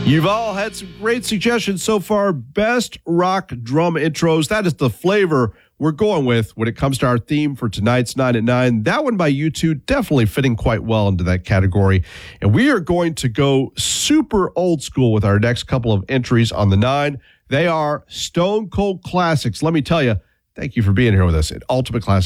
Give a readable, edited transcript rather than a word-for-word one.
You've all had some great suggestions so far. Best rock drum intros. That is the flavor we're going with when it comes to our theme for tonight's 9 at 9. That one by U2 definitely fitting quite well into that category. And we are going to go super old school with our next couple of entries on the 9. They are Stone Cold Classics. Let me tell you, thank you for being here with us at Ultimate Classic.